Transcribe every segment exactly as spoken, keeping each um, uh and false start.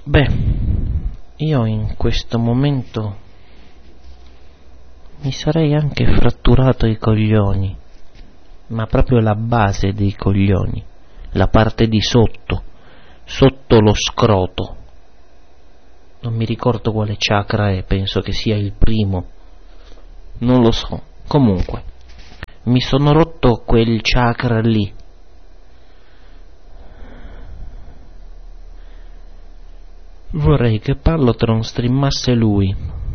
Beh, io in questo momento mi sarei anche fratturato i coglioni, ma proprio la base dei coglioni, la parte di sotto, sotto lo scroto. Non mi ricordo quale chakra è, penso che sia il primo, non lo so. Comunque, mi sono rotto quel chakra lì. Vorrei che Pallotron streamasse lui.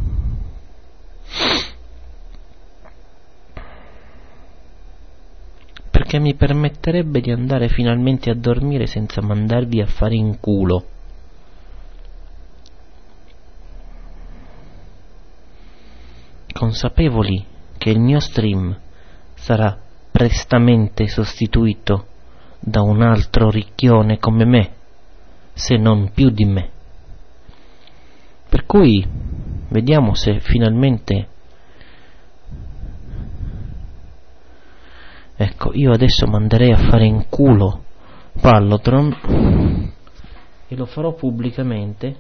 Perché mi permetterebbe di andare finalmente a dormire senza mandarvi a fare in culo. Consapevoli che il mio stream sarà prestamente sostituito da un altro ricchione come me, se non più di me. Per cui vediamo se finalmente... Ecco, io adesso manderei a fare in culo Pallotron e lo farò pubblicamente.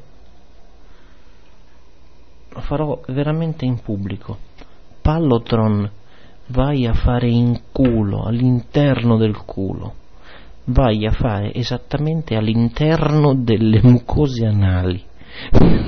Lo farò veramente in pubblico. Pallotron, vai a fare in culo, all'interno del culo. Vai a fare esattamente all'interno delle mucose anali.